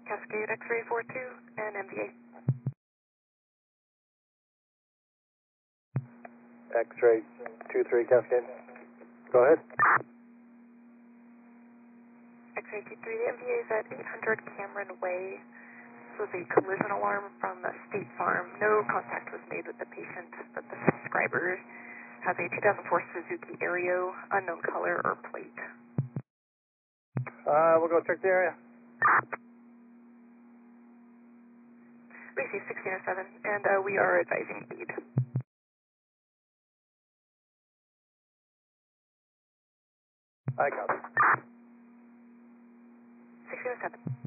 Cascade X-ray 42 and MVA. X-ray 23 Cascade. Go ahead. X-ray 23, the MVA is at 800 Cameron Way. This was a collision alarm from State Farm. No contact was made with the patient, but the subscriber has a 2004 Suzuki Aereo, unknown color or plate. We'll go check the area. We see 1607, and we are advising aid. I got it. 1607.